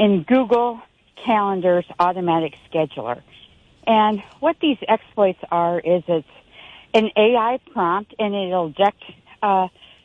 in Google Calendar's automatic scheduler. And what these exploits are is it's an AI prompt, and it'll eject a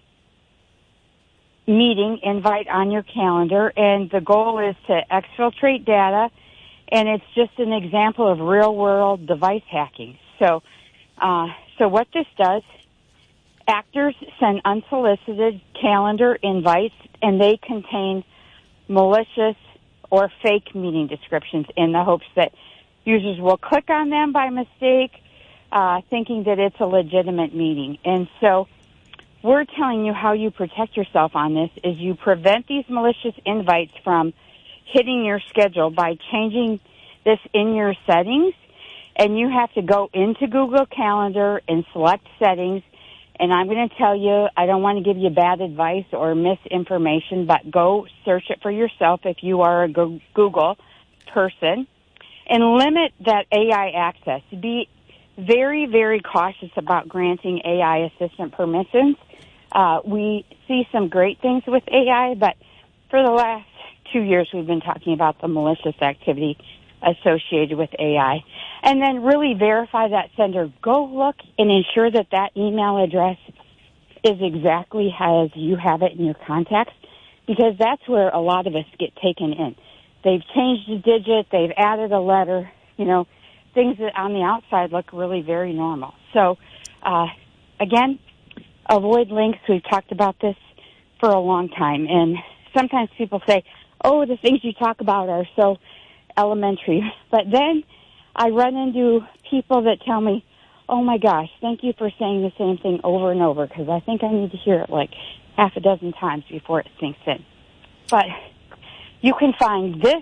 meeting invite on your calendar, and the goal is to exfiltrate data, and it's just an example of real-world device hacking. So what this does, actors send unsolicited calendar invites, and they contain malicious or fake meeting descriptions in the hopes that users will click on them by mistake, thinking that it's a legitimate meeting. And so we're telling you how you protect yourself on this is you prevent these malicious invites from hitting your schedule by changing this in your settings. And you have to go into Google Calendar and select settings. And I'm going to tell you, I don't want to give you bad advice or misinformation, but go search it for yourself if you are a Google person. And limit that AI access. Be very, very cautious about granting AI assistant permissions. We see some great things with AI, but for the last 2 years we've been talking about the malicious activity associated with AI. And then really verify that sender. Go look and ensure that that email address is exactly as you have it in your contacts, because that's where a lot of us get taken in. They've changed a digit, they've added a letter, things that on the outside look really very normal. So, again, avoid links. We've talked about this for a long time. And sometimes people say, oh, the things you talk about are so elementary. But then I run into people that tell me, oh, my gosh, thank you for saying the same thing over and over, because I think I need to hear it like half a dozen times before it sinks in. But you can find this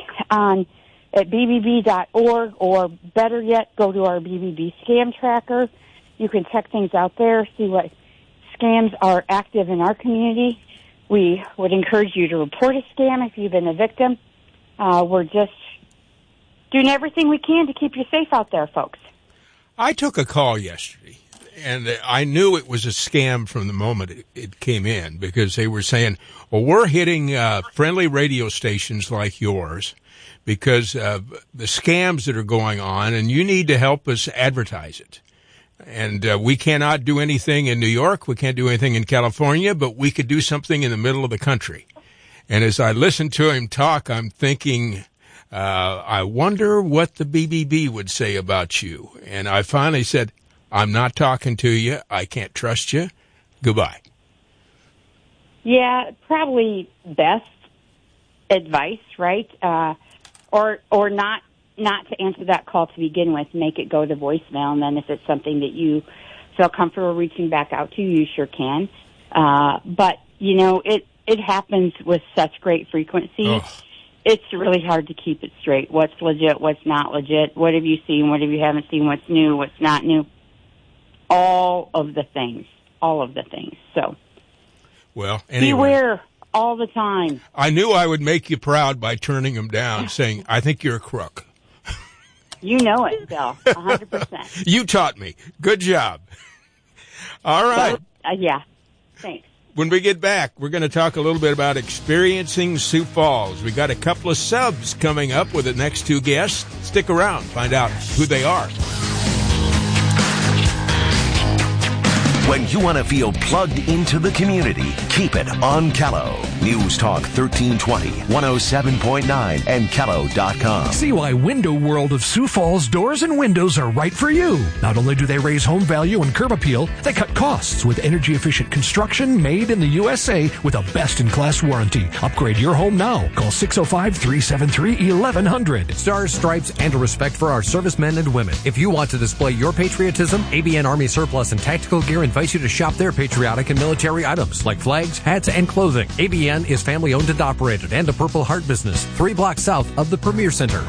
at bbb.org, or better yet, go to our BBB scam tracker. You can check things out there, see what scams are active in our community. We would encourage you to report a scam if you've been a victim. We're just doing everything we can to keep you safe out there, folks. I took a call yesterday, and I knew it was a scam from the moment it came in, because they were saying, well, we're hitting friendly radio stations like yours because of the scams that are going on, and you need to help us advertise it. And we cannot do anything in New York. We can't do anything in California, but we could do something in the middle of the country. And as I listened to him talk, I'm thinking, I wonder what the BBB would say about you. And I finally said, I'm not talking to you. I can't trust you. Goodbye. Yeah, probably best advice, right? Or not to answer that call to begin with. Make it go to voicemail, and then if it's something that you feel comfortable reaching back out to, you sure can. But it happens with such great frequency. Oh. It's really hard to keep it straight. What's legit? What's not legit? What have you seen? What have you haven't seen? What's new? What's not new? All of the things. So, well, anyway, beware all the time. I knew I would make you proud by turning him down, saying, I think you're a crook. You know it, Bill, 100%. You taught me. Good job. All right. Yeah, thanks. When we get back, we're going to talk a little bit about experiencing Sioux Falls. We got a couple of subs coming up with the next two guests. Stick around, find out who they are. When you want to feel plugged into the community, keep it on Callow. News Talk 1320, 107.9, and Callow.com. See why Window World of Sioux Falls doors and windows are right for you. Not only do they raise home value and curb appeal, they cut costs with energy-efficient construction made in the USA with a best-in-class warranty. Upgrade your home now. Call 605-373-1100. Stars, stripes, and a respect for our servicemen and women. If you want to display your patriotism, ABN Army Surplus and Tactical Gear invites you to shop their patriotic and military items like flags, hats, and clothing. ABN is family-owned and operated and a Purple Heart business, 3 blocks south of the Premier Center.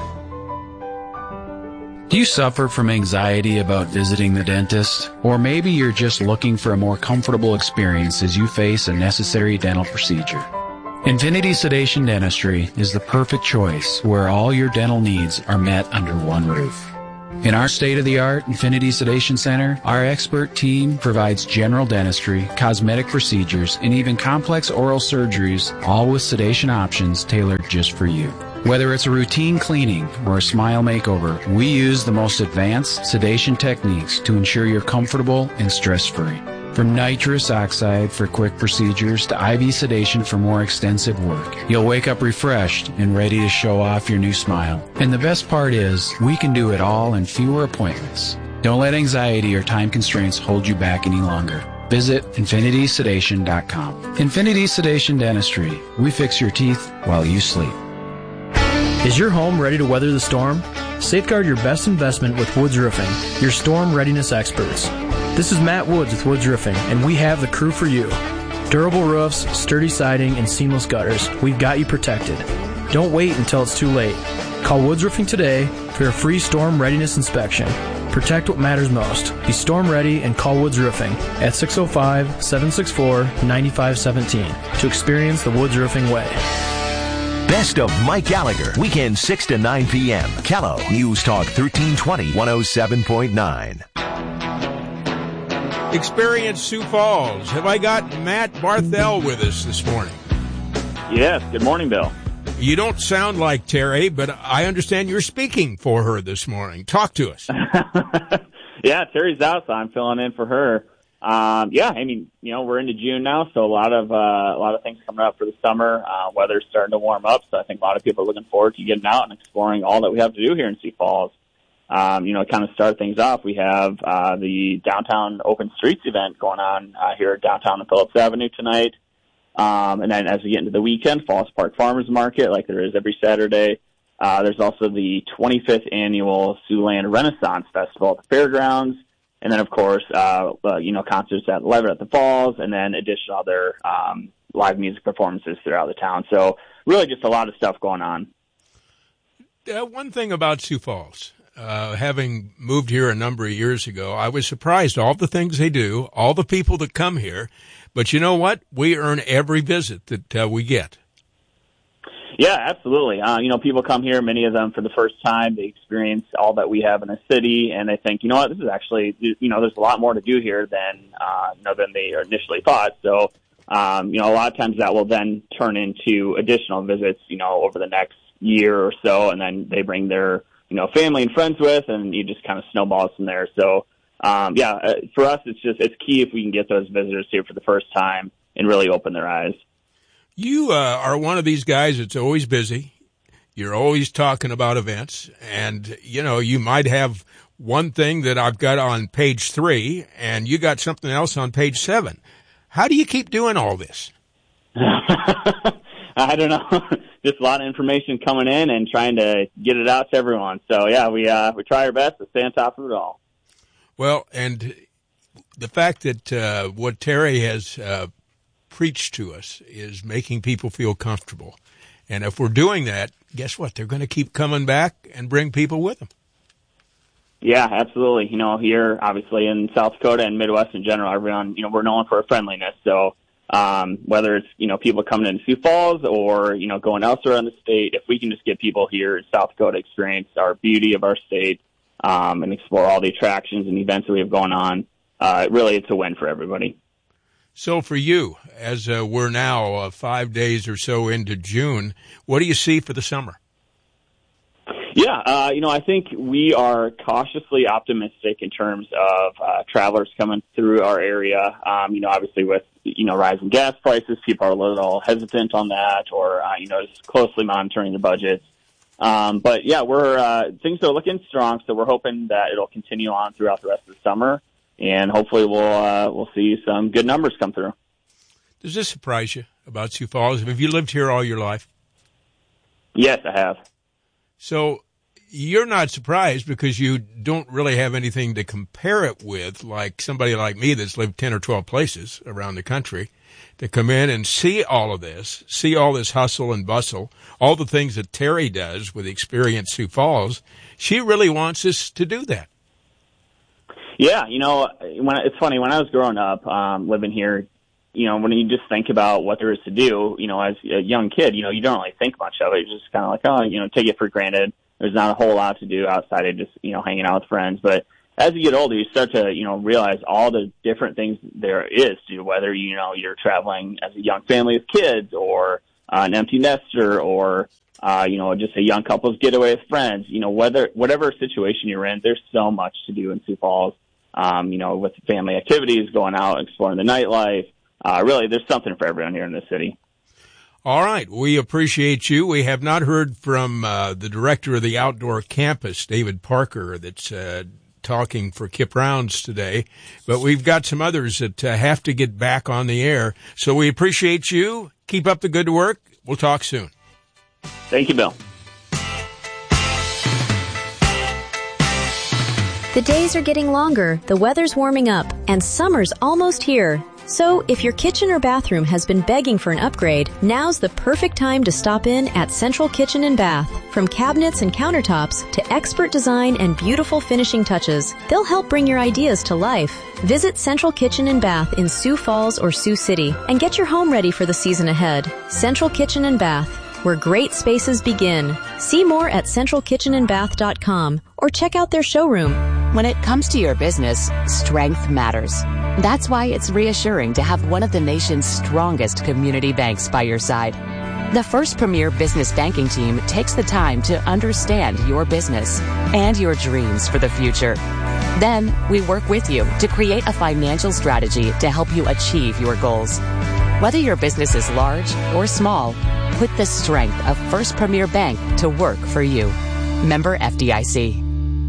Do you suffer from anxiety about visiting the dentist? Or maybe you're just looking for a more comfortable experience as you face a necessary dental procedure. Infinity Sedation Dentistry is the perfect choice where all your dental needs are met under one roof. In our state-of-the-art Infinity Sedation Center, our expert team provides general dentistry, cosmetic procedures, and even complex oral surgeries, all with sedation options tailored just for you. Whether it's a routine cleaning or a smile makeover, we use the most advanced sedation techniques to ensure you're comfortable and stress-free. From nitrous oxide for quick procedures to IV sedation for more extensive work, you'll wake up refreshed and ready to show off your new smile. And the best part is, we can do it all in fewer appointments. Don't let anxiety or time constraints hold you back any longer. Visit infinitysedation.com. Infinity Sedation Dentistry. We fix your teeth while you sleep. Is your home ready to weather the storm? Safeguard your best investment with Woods Roofing, your storm readiness experts. This is Matt Woods with Woods Roofing, and we have the crew for you. Durable roofs, sturdy siding, and seamless gutters. We've got you protected. Don't wait until it's too late. Call Woods Roofing today for your free storm readiness inspection. Protect what matters most. Be storm ready and call Woods Roofing at 605-764-9517 to experience the Woods Roofing way. Best of Mike Gallagher, weekend 6 to 9 p.m. Kello, News Talk 1320, 107.9. Experience Sioux Falls. Have I got Matt Barthel with us this morning? Yes. Good morning, Bill. You don't sound like Terry, but I understand you're speaking for her this morning. Talk to us. Yeah, Terry's out, so I'm filling in for her. Yeah, I mean, we're into June now, so a lot of things coming up for the summer. Weather's starting to warm up, so I think a lot of people are looking forward to getting out and exploring all that we have to do here in Sioux Falls. Kind of start things off, we have the Downtown Open Streets event going on here downtown on Phillips Avenue tonight. And then as we get into the weekend, Falls Park Farmers Market, like there is every Saturday. There's also the 25th annual Siouxland Renaissance Festival at the fairgrounds. And then, of course, concerts at Levitt at the Falls, and then additional other live music performances throughout the town. So really just a lot of stuff going on. One thing about Sioux Falls, having moved here a number of years ago, I was surprised all the things they do, all the people that come here. But you know what? We earn every visit that we get. Yeah, absolutely. People come here, many of them for the first time. They experience all that we have in the city, and they think, you know what, this is actually, there's a lot more to do here than they initially thought. So, a lot of times that will then turn into additional visits, over the next year or so, and then they bring their, family and friends with, and you just kind of snowballs from there. So, for us, it's key if we can get those visitors here for the first time and really open their eyes. You are one of these guys that's always busy. You're always talking about events, and, you might have one thing that I've got on page 3, and you got something else on page 7. How do you keep doing all this? I don't know. Just a lot of information coming in and trying to get it out to everyone. So, yeah, we try our best to stay on top of it all. Well, and the fact that what Terry has preached to us is making people feel comfortable. And if we're doing that, guess what? They're going to keep coming back and bring people with them. Yeah, absolutely. Here, obviously, in South Dakota and Midwest in general, everyone, we're known for our friendliness. So whether it's, people coming into Sioux Falls or, going elsewhere in the state, if we can just get people here in South Dakota experience our beauty of our state and explore all the attractions and events that we have going on, really it's a win for everybody. So for you, as we're now 5 days or so into June, what do you see for the summer? Yeah, I think we are cautiously optimistic in terms of travelers coming through our area. Obviously with, rising gas prices, people are a little hesitant on that or, just closely monitoring the budgets. But yeah, things are looking strong, so we're hoping that it'll continue on throughout the rest of the summer. And hopefully we'll see some good numbers come through. Does this surprise you about Sioux Falls? Have you lived here all your life? Yes, I have. So you're not surprised because you don't really have anything to compare it with, like somebody like me that's lived 10 or 12 places around the country, to come in and see all of this, see all this hustle and bustle, all the things that Terry does with Experience Sioux Falls. She really wants us to do that. Yeah, it's funny, when I was growing up, living here, when you just think about what there is to do, as a young kid, you don't really think much of it. You're just kind of like, take it for granted. there's not a whole lot to do outside of just, hanging out with friends. But as you get older, you start to, realize all the different things there is to do, whether, you're traveling as a young family with kids or an empty nester or, just a young couple's getaway with friends. Whatever situation you're in, there's so much to do in Sioux Falls, with family activities, going out, exploring the nightlife. Really, there's something for everyone here in the city. All right. We appreciate you. We have not heard from the director of the outdoor campus, David Parker, that's talking for Kip Rounds today, but we've got some others that have to get back on the air. So we appreciate you. Keep up the good work. We'll talk soon. Thank you, Bill. The days are getting longer, the weather's warming up, and summer's almost here. So, if your kitchen or bathroom has been begging for an upgrade, now's the perfect time to stop in at Central Kitchen and Bath. From cabinets and countertops to expert design and beautiful finishing touches, they'll help bring your ideas to life. Visit Central Kitchen and Bath in Sioux Falls or Sioux City and get your home ready for the season ahead. Central Kitchen and Bath, where great spaces begin. See more at centralkitchenandbath.com or check out their showroom. When it comes to your business, strength matters. That's why it's reassuring to have one of the nation's strongest community banks by your side. The First Premier Business Banking Team takes the time to understand your business and your dreams for the future. Then, we work with you to create a financial strategy to help you achieve your goals. Whether your business is large or small, put the strength of First Premier Bank to work for you. Member FDIC.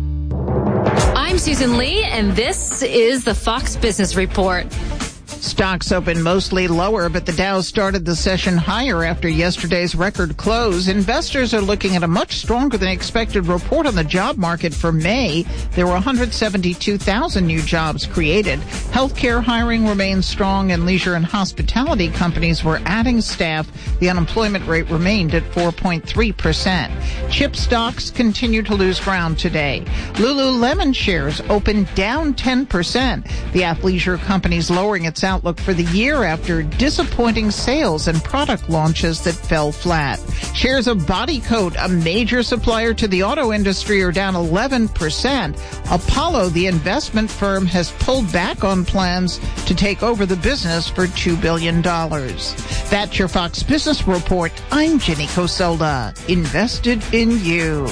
I'm Susan Lee, and this is the Fox Business Report. Stocks opened mostly lower, but the Dow started the session higher after yesterday's record close. Investors are looking at a much stronger than expected report on the job market for May. There were 172,000 new jobs created. Healthcare hiring remains strong, and leisure and hospitality companies were adding staff. The unemployment rate remained at 4.3%. Chip stocks continue to lose ground today. Lululemon shares opened down 10%. The athleisure company's lowering its outlook for the year after disappointing sales and product launches that fell flat. Shares of Bodycote, a major supplier to the auto industry, are down 11%. Apollo, the investment firm, has pulled back on plans to take over the business for $2 billion. That's your Fox Business Report. I'm Jenny Coselda. Invested in you.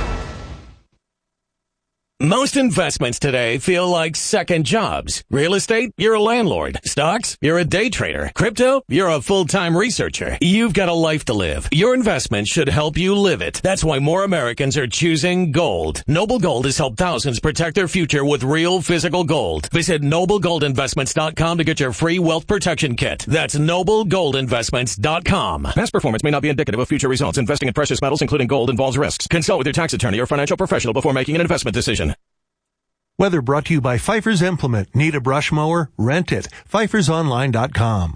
Most investments today feel like second jobs. Real estate, you're a landlord. Stocks, you're a day trader. Crypto, you're a full-time researcher. You've got a life to live. Your investment should help you live it. That's why more Americans are choosing gold. Noble Gold has helped thousands protect their future with real physical gold. Visit NobleGoldInvestments.com to get your free wealth protection kit. That's NobleGoldInvestments.com. Past performance may not be indicative of future results. Investing in precious metals, including gold, involves risks. Consult with your tax attorney or financial professional before making an investment decision. Weather brought to you by Pfeiffer's Implement. Need a brush mower? Rent it. PfeiffersOnline.com.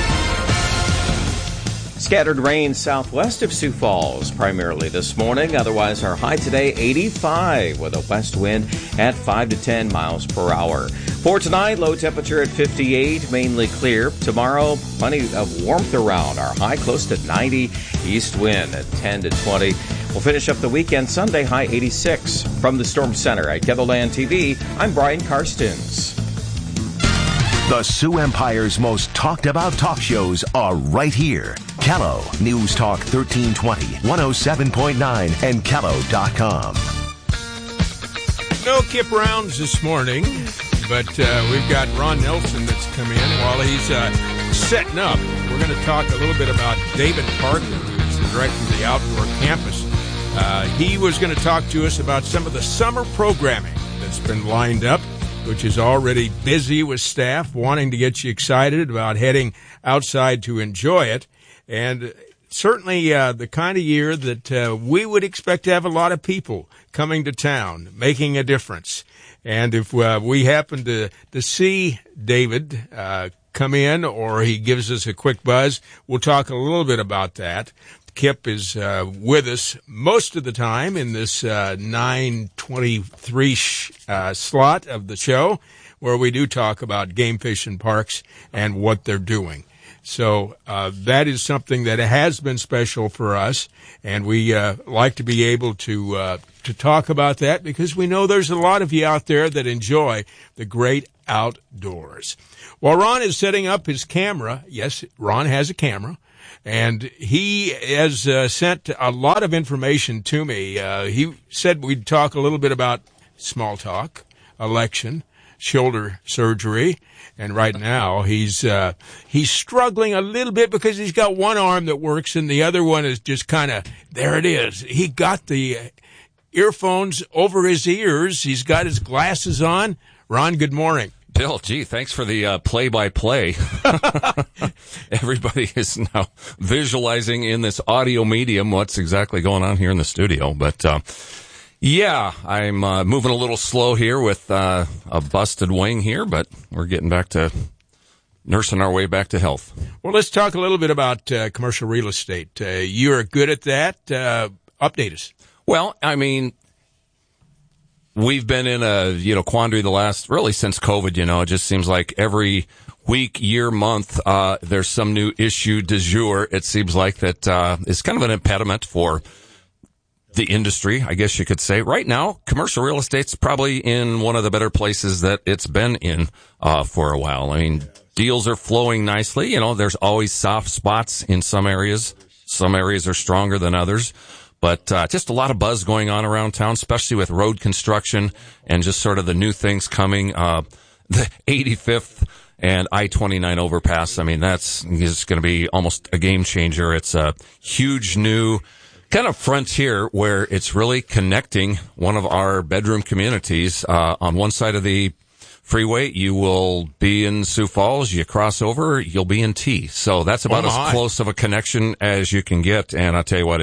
Scattered rain southwest of Sioux Falls, primarily this morning. Otherwise, our high today, 85, with a west wind at 5 to 10 miles per hour. For tonight, low temperature at 58, mainly clear. Tomorrow, plenty of warmth around. Our high close to 90, east wind at 10 to 20. We'll finish up the weekend Sunday, high 86. From the Storm Center at KENDALLAND TV, I'm Brian Karstens. The Sioux Empire's most talked about talk shows are right here. Callow, News Talk 1320, 107.9, and Callow.com. No Kip Rounds this morning, but we've got Ron Nelson that's come in while he's setting up. We're going to talk a little bit about David Parker, who's the director of the outdoor campus. He was going to talk to us about some of the summer programming that's been lined up, which is already busy with staff wanting to get you excited about heading outside to enjoy it. And certainly the kind of year that we would expect to have a lot of people coming to town, making a difference. And if we happen to see David come in, or he gives us a quick buzz, we'll talk a little bit about that. Kip is with us most of the time in this 9:23 slot of the show, where we do talk about game fish and parks and what they're doing. So that is something that has been special for us, and we like to be able to talk about that because we know there's a lot of you out there that enjoy the great outdoors. While Ron is setting up his camera, yes, Ron has a camera, and he has sent a lot of information to me. He said we'd talk a little bit about small talk, election, shoulder surgery, and right now he's struggling a little bit because he's got one arm that works and the other one is just kind of, there it is. He got the earphones over his ears. He's got his glasses on. Ron, good morning. Bill, gee, thanks for the play-by-play. Everybody is now visualizing in this audio medium what's exactly going on here in the studio. But, yeah, I'm moving a little slow here with a busted wing here, but we're getting back to nursing our way back to health. Well, let's talk a little bit about commercial real estate. You're good at that. Update us. Well, I mean, we've been in a, quandary really since COVID, it just seems like every week, year, month, there's some new issue du jour. It seems like that, is kind of an impediment for the industry, I guess you could say. Right now, commercial real estate's probably in one of the better places that it's been in, for a while. I mean, deals are flowing nicely. There's always soft spots in some areas. Some areas are stronger than others. But just a lot of buzz going on around town, especially with road construction and just sort of the new things coming. The 85th and I-29 overpass, I mean, that's just going to be almost a game changer. It's a huge new kind of frontier where it's really connecting one of our bedroom communities. On one side of the freeway, you will be in Sioux Falls. You cross over, you'll be in T. So that's about as close of a connection as you can get. And I'll tell you what,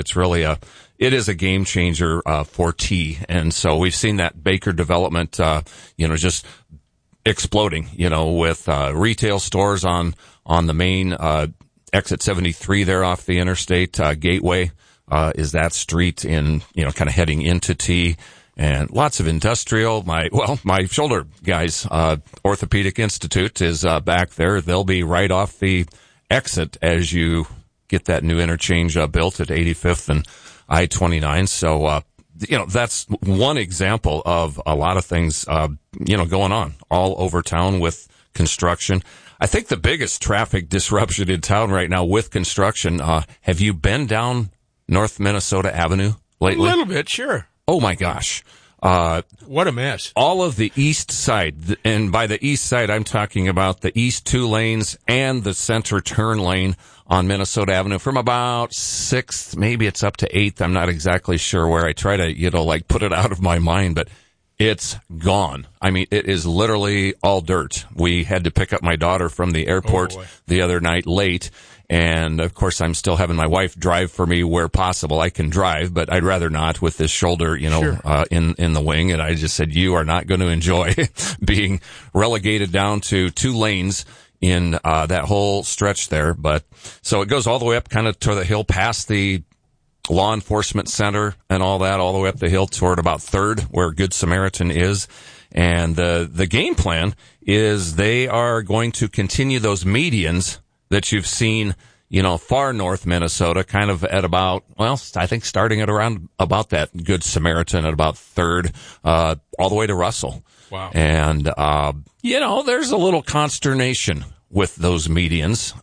it is a game changer for T. And so we've seen that Baker development, just exploding, with retail stores on the main exit 73 there off the interstate. Gateway is that street in, kind of heading into T. And lots of industrial. My shoulder guys, Orthopedic Institute is back there. They'll be right off the exit as you get that new interchange built at 85th and I-29. So, that's one example of a lot of things, going on all over town with construction. I think the biggest traffic disruption in town right now with construction, have you been down North Minnesota Avenue lately? A little bit, sure. Oh my gosh. What a mess. All of the east side, and by the east side, I'm talking about the east 2 lanes and the center turn lane on Minnesota Avenue from about 6th, maybe it's up to 8th. I'm not exactly sure where. I try to, put it out of my mind, but it's gone. I mean, it is literally all dirt. We had to pick up my daughter from the airport the other night late. And of course, I'm still having my wife drive for me where possible. I can drive, but I'd rather not with this shoulder, sure. In the wing. And I just said, you are not going to enjoy being relegated down to 2 lanes in that whole stretch there. But so it goes all the way up kind of to the hill past the law enforcement center and all that, all the way up the hill toward about 3rd where Good Samaritan is. And the game plan is they are going to continue those medians that you've seen, far north Minnesota, kind of at about, I think starting at around about that Good Samaritan at about 3rd, all the way to Russell. Wow. And, there's a little consternation with those medians.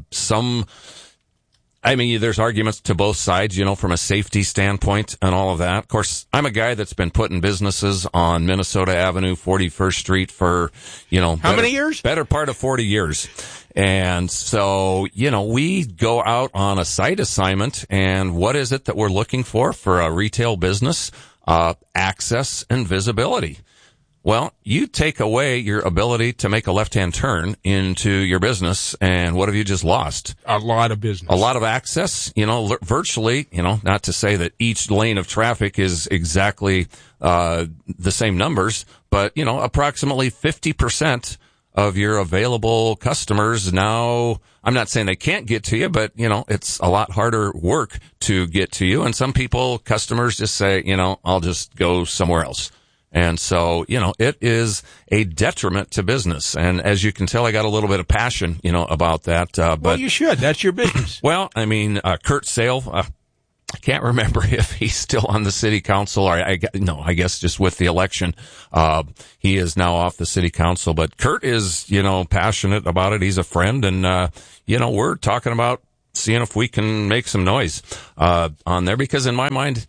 There's arguments to both sides, from a safety standpoint and all of that. Of course, I'm a guy that's been putting businesses on Minnesota Avenue, 41st Street for, how many years? Better part of 40 years. And so, we go out on a site assignment, and what is it that we're looking for a retail business? Access and visibility. Well, you take away your ability to make a left-hand turn into your business, and what have you just lost? A lot of business. A lot of access, virtually, not to say that each lane of traffic is exactly the same numbers, but, approximately 50% of your available customers now, I'm not saying they can't get to you, but, it's a lot harder work to get to you. And some customers just say, I'll just go somewhere else. And so, it is a detriment to business. And as you can tell, I got a little bit of passion, about that. But well, you should. That's your business. Well, I mean, Kurt Sale, I can't remember if he's still on the city council or I guess just with the election. He is now off the city council, but Kurt is, passionate about it. He's a friend and, we're talking about seeing if we can make some noise, on there because in my mind,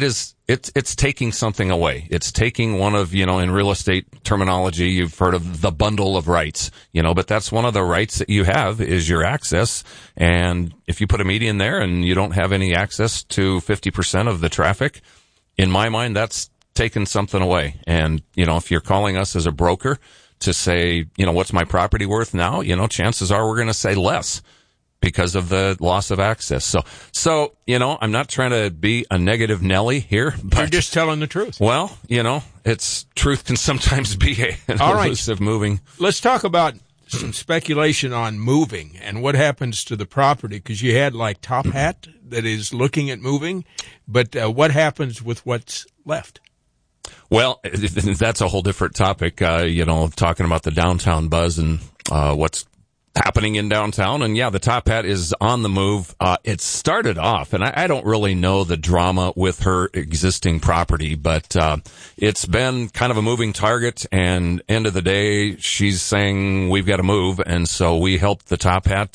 it's taking something away. It's taking one of, in real estate terminology, you've heard of the bundle of rights, but that's one of the rights that you have is your access. And if you put a median there and you don't have any access to 50% of the traffic, in my mind, that's taken something away. And, if you're calling us as a broker to say, what's my property worth now? Chances are we're going to say less because of the loss of access. So, I'm not trying to be a negative Nelly here, but you're just telling the truth. Well, it's truth can sometimes be an elusive moving. Let's talk about some speculation on moving and what happens to the property because you had like Top Hat that is looking at moving, but what happens with what's left? Well, that's a whole different topic, talking about the downtown buzz and what's happening in downtown. And yeah, the Top Hat is on the move. It started off, and I don't really know the drama with her existing property, but it's been kind of a moving target. And end of the day, she's saying we've got to move. And so we helped the Top Hat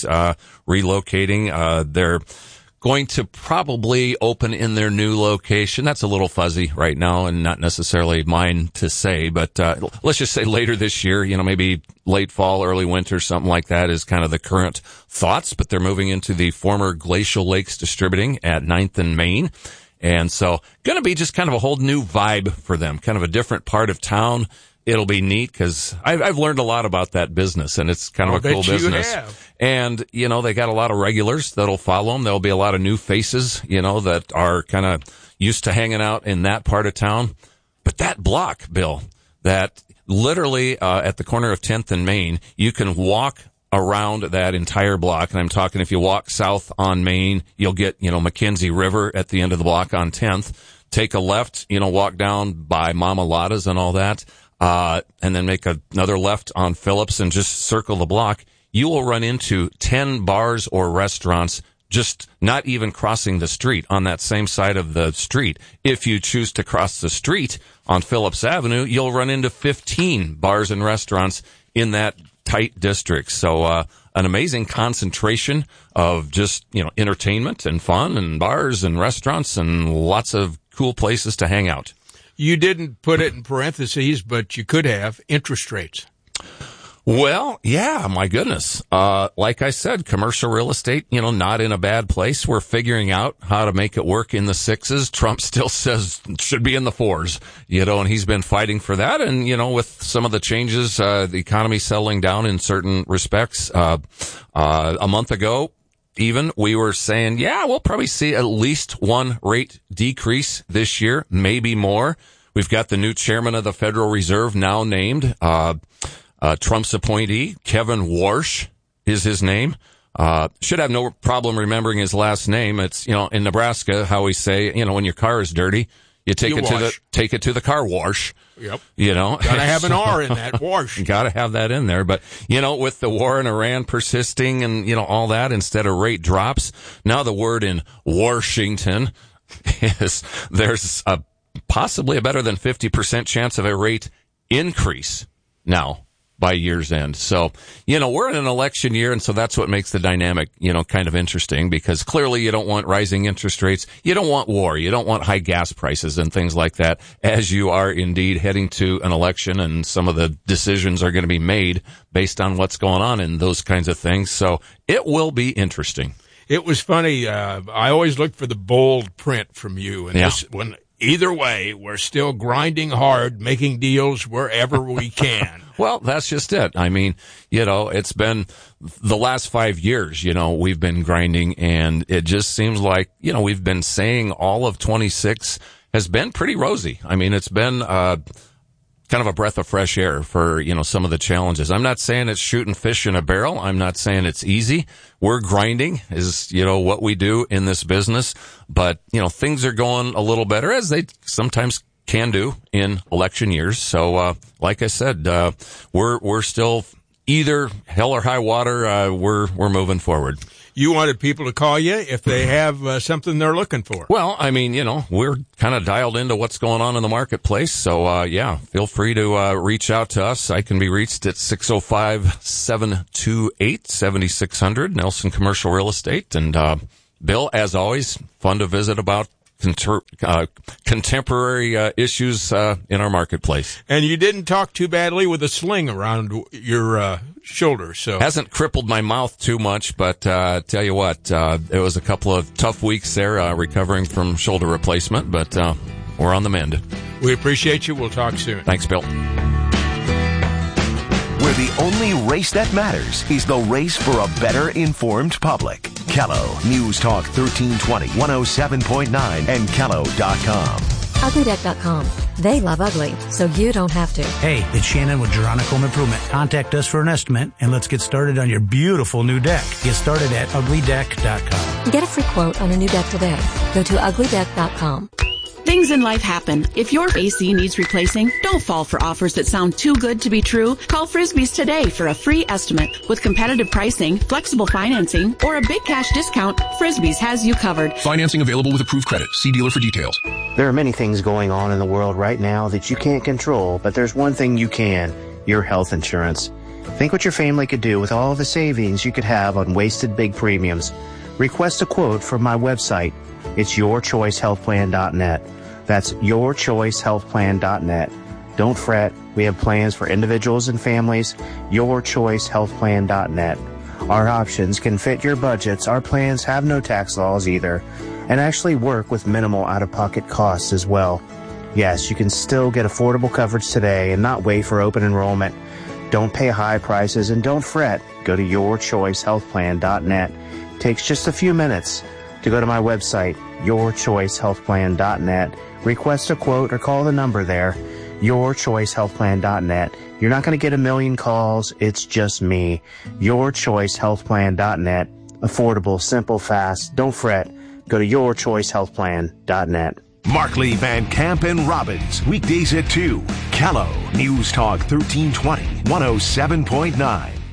relocating. They're going to probably open in their new location. That's a little fuzzy right now and not necessarily mine to say, but let's just say later this year, maybe late fall, early winter, something like that is kind of the current thoughts, but they're moving into the former Glacial Lakes Distributing at 9th and Main. And so going to be just kind of a whole new vibe for them, kind of a different part of town. It'll be neat because I've learned a lot about that business and it's kind of a cool business. And, they got a lot of regulars that'll follow them. There'll be a lot of new faces, that are kind of used to hanging out in that part of town. But that block, Bill, that literally, at the corner of 10th and Main, you can walk around that entire block. And I'm talking if you walk south on Main, you'll get, Mackenzie River at the end of the block on 10th. Take a left, walk down by Mama Lotta's and all that. And then make another left on Phillips and just circle the block, you will run into 10 bars or restaurants just not even crossing the street on that same side of the street. If you choose to cross the street on Phillips Avenue, you'll run into 15 bars and restaurants in that tight district. So, an amazing concentration of just, entertainment and fun and bars and restaurants and lots of cool places to hang out. You didn't put it in parentheses, but you could have interest rates. Well, yeah, my goodness. Like I said, commercial real estate, not in a bad place. We're figuring out how to make it work in the 6s. Trump still says it should be in the 4s, and he's been fighting for that. And, with some of the changes, the economy settling down in certain respects, a month ago, even we were saying, yeah, we'll probably see at least one rate decrease this year, maybe more. We've got the new chairman of the Federal Reserve now named, Trump's appointee, Kevin Warsh is his name. Should have no problem remembering his last name. It's, in Nebraska, how we say, when your car is dirty, you take it to the car wash. Yep. Gotta have an R in that wash. Gotta have that in there. But, with the war in Iran persisting and, all that, instead of rate drops, now the word in Washington is there's possibly a better than 50% chance of a rate increase now by year's end. So, we're in an election year, and so that's what makes the dynamic, kind of interesting, because clearly you don't want rising interest rates. You don't want war. You don't want high gas prices and things like that as you are indeed heading to an election, and some of the decisions are going to be made based on what's going on and those kinds of things. So it will be interesting. It was funny. I always look for the bold print from you. And either way, we're still grinding hard, making deals wherever we can. Well, that's just it. I mean, it's been the last 5 years, we've been grinding, and it just seems like, we've been saying all of 26 has been pretty rosy. I mean, it's been kind of a breath of fresh air for, some of the challenges. I'm not saying it's shooting fish in a barrel. I'm not saying it's easy. We're grinding is, what we do in this business. But, things are going a little better, as they sometimes can do in election years. So, like I said, we're still either hell or high water. We're moving forward. You wanted people to call you if they have something they're looking for. Well, I mean, we're kind of dialed into what's going on in the marketplace. So, feel free to reach out to us. I can be reached at 605-728-7600, Nelson Commercial Real Estate. And Bill, as always, fun to visit about contemporary issues in our marketplace. And you didn't talk too badly with a sling around your shoulder, so hasn't crippled my mouth too much. But tell you what, it was a couple of tough weeks there recovering from shoulder replacement. But we're on the mend. We appreciate you. We'll talk soon. Thanks, Bill. Where the only race that matters is the race for a better informed public. Kello News Talk 1320, 107.9, and Kello.com. Uglydeck.com. They love ugly, so you don't have to. Hey, it's Shannon with Geronica Home Improvement. Contact us for an estimate, and let's get started on your beautiful new deck. Get started at Uglydeck.com. Get a free quote on a new deck today. Go to Uglydeck.com. Things in life happen. If your AC needs replacing, don't fall for offers that sound too good to be true. Call Frisbee's today for a free estimate. With competitive pricing, flexible financing, or a big cash discount, Frisbee's has you covered. Financing available with approved credit. See dealer for details. There are many things going on in the world right now that you can't control, but there's one thing you can: your health insurance. Think what your family could do with all the savings you could have on wasted big premiums. Request a quote from my website. It's yourchoicehealthplan.net. That's yourchoicehealthplan.net. Don't fret. We have plans for individuals and families. Yourchoicehealthplan.net. Our options can fit your budgets. Our plans have no tax laws either, and actually work with minimal out-of-pocket costs as well. Yes, you can still get affordable coverage today and not wait for open enrollment. Don't pay high prices and don't fret. Go to yourchoicehealthplan.net. Takes just a few minutes to go to my website, yourchoicehealthplan.net. Request a quote or call the number there, yourchoicehealthplan.net. You're not going to get a million calls. It's just me. Yourchoicehealthplan.net. Affordable, simple, fast. Don't fret. Go to yourchoicehealthplan.net. Markley, Van Camp, and Robbins, weekdays at 2. Kello News Talk 1320, 107.9.